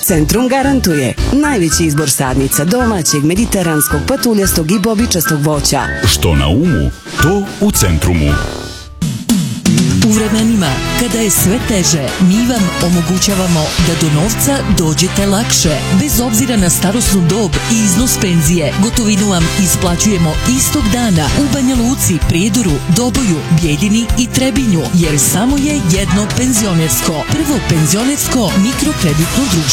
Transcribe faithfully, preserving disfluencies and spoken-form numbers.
Centrum garantuje najveći izbor sadnica domaćeg, mediteranskog, patuljastog i bobičastog voća. Što na umu, to u Centrumu. U vremenima kada je sve teže, mi vam omogućavamo da do novca dođete lakše. Bez obzira na starosnu dob i iznos penzije, gotovinu vam isplaćujemo istog dana u Banja Luci, Prijedoru, Doboju, Bijeljini i Trebinju, jer samo je jedno penzionersko, prvo penzionersko mikrokreditno društvo.